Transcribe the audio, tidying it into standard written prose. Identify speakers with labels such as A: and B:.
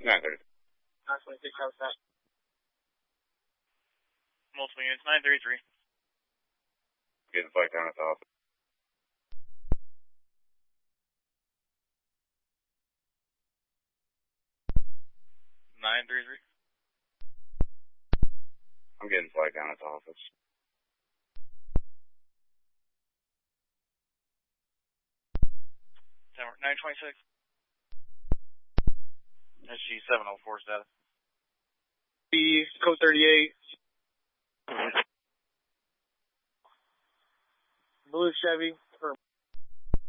A: 930.
B: 926, how's that?
C: Multiple units, 933.
A: Getting flight down at the office. I'm getting flight down at the office.
C: 926. SG 704 status.
B: B, code 38. Blue Chevy.